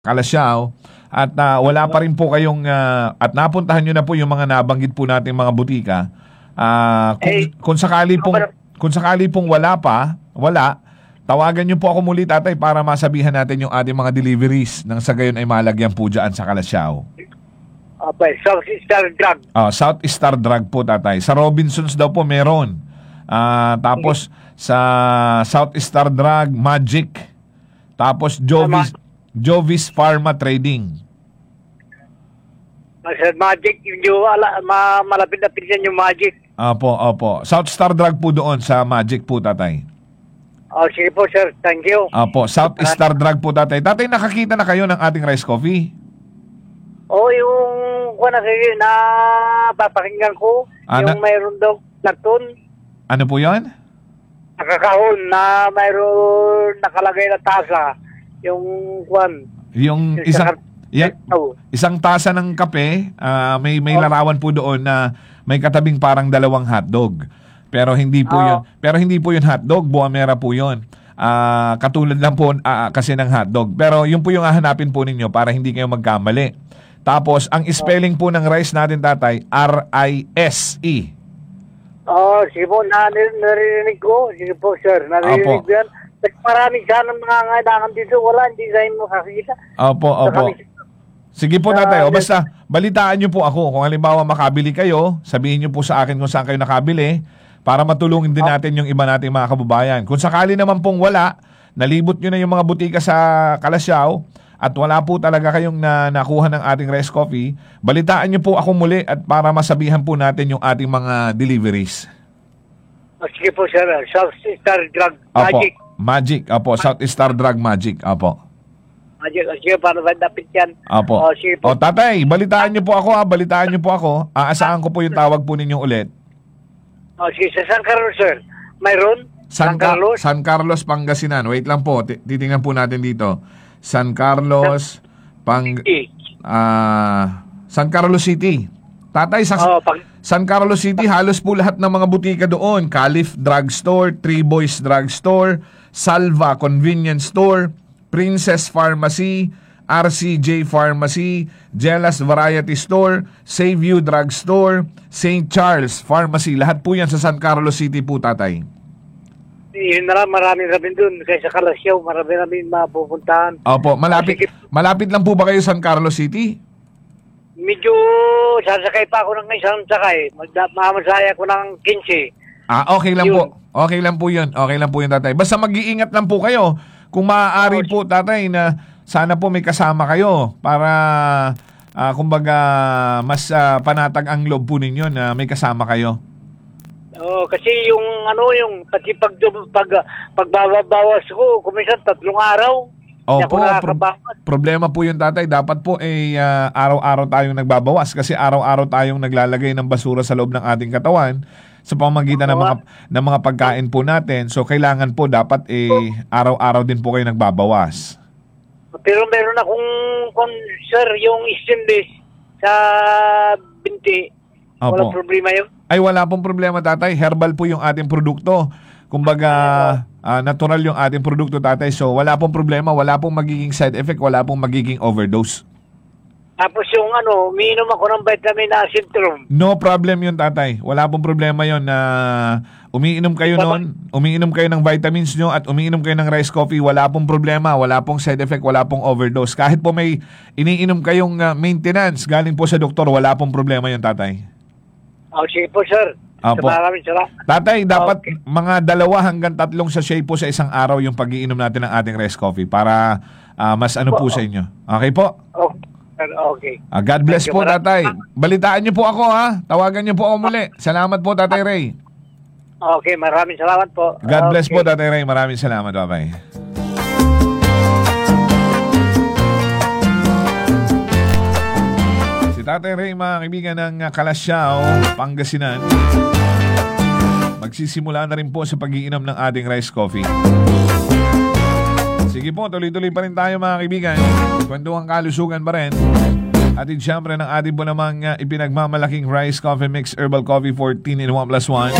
Calasiao at wala pa rin po kayong at napuntahan nyo na po yung mga nabanggit po nating mga butika. Kung sakali pong wala, tawagan nyo po ako muli, tatay, para masabihan natin yung ating mga deliveries nang sa gayon ay malagyan po dyan sa Calasiao. Okay, South Star Drug. South Star Drug po, tatay. Sa Robinsons daw po meron. Tapos sa South Star Drug, Magic. Tapos Jovis Pharma Trading. Sa Magic, yung malapit-lapit yan yung Magic. Opo. South Star Drug po doon sa Magic po, tatay. Sige po, sir. Thank you. South Star Drug po, tatay. Tatay, nakakita na kayo ng ating rice coffee? Yung papakinggan ko, yung mayroon daw karton. Ano po yan? Nakakahon na mayroon nakalagay na tasa. Yung isang tasa ng kape, may larawan po doon na may katabing parang dalawang hotdog. Pero hindi po yun. Pero hindi po yun hotdog, buwamera po yun. Katulad lang po kasi ng hotdog. Pero yun po yung hahanapin po ninyo para hindi kayo magkamali. Tapos ang spelling po ng rice natin, tatay, R-I-S-E. Sige po, narinig ko. Sige po, sir, narinig ko yan. Maraming sana mga ngailangan dito. Hindi tayo makakita. Opo. Sige po, tatay. Basta, balitaan nyo po ako. Kung halimbawa makabili kayo, sabihin nyo po sa akin kung saan kayo nakabili para matulungin din natin yung iba nating mga kababayan. Kung sakali naman pong wala, nalibot nyo na yung mga butika sa Calasiao at wala po talaga kayong nakuha ng ating rice coffee, balitaan nyo po ako muli at para masabihan po natin yung ating mga deliveries. Sige po, sir. South Star Drug Magic. Magic, South Star Drug Magic, Magic, sige, para dapat yan. Sige po. Tatay, balitaan niyo po ako, balitaan niyo po ako. Aasahan ko po yung tawag po ninyo ulit. Sige, sa San Carlos, sir. Mayroon? San Carlos, Pangasinan. Wait lang po, titingnan po natin dito. San Carlos, San Carlos City. Tatay, San Carlos City, halos po lahat ng mga butika doon. Calif Drugstore, Three Boys Drugstore, Salva Convenience Store, Princess Pharmacy, RCJ Pharmacy, Jelas Variety Store, Save You Drugstore, St. Charles Pharmacy. Lahat po yan sa San Carlos City po, tatay. Yun na lang, marami rin dun. Kaysa Calasiao, marami rin mapupuntahan. Opo, malapit lang po ba kayo San Carlos City? Medyo sasakay pa ako ng isang sakay. Mamasaya ko ng 15. Okay lang po. Okay lang po yun. Okay lang po yun, tatay. Basta mag-iingat lang po kayo. Kung maaari po, tatay, na sana po may kasama kayo para kumbaga mas panatag ang loob po ninyo na may kasama kayo. Kasi yung pagbabawas ko, kuminsan 3 araw. Opo, problema po yun, tatay. Dapat po araw-araw tayong nagbabawas kasi araw-araw tayong naglalagay ng basura sa loob ng ating katawan sa pamamagitan ng mga pagkain po natin. So kailangan po dapat araw-araw din po kayo nagbabawas. Pero meron akong sir, yung stainless sa binti. Walang problema yun? Ay, wala pong problema, tatay. Herbal po yung ating produkto. Kumbaga, natural yung ating produkto, tatay. So, wala pong problema, wala pong magiging side effect, wala pong magiging overdose. Tapos yung umiinom ako ng vitamin A Centrum. No problem yun, tatay. Wala pong problema yun na umiinom kayo ng vitamins nyo at umiinom kayo ng rice coffee. Wala pong problema, wala pong side effect, wala pong overdose. Kahit po may iniinom kayong maintenance galing po sa doktor, wala pong problema yun, tatay. Sige po, sir. Maraming salamat. Tatay, dapat mga 2 hanggang 3 sachet po sa isang araw yung pag-iinom natin ng ating rice coffee para mas po sa inyo. Okay po? Okay. God bless po, tatay. Balitaan niyo po ako, ha? Tawagan niyo po ako muli. Salamat po, Tatay Ray. Okay, maraming salamat po. God bless po, Tatay Ray. Maraming salamat. Bye-bye. Si Tatay Ray, mga kaibigan ng Calasiao, Pangasinan, magsisimula na rin po sa pag-iinom ng ating rice coffee. Sige po, tuloy-tuloy pa rin tayo, mga kaibigan. Kwentuhang kalusugan pa rin. At siyempre ng ating po namang ipinagmamalaking Rice Coffee Mix Herbal Coffee 14 in 1+1.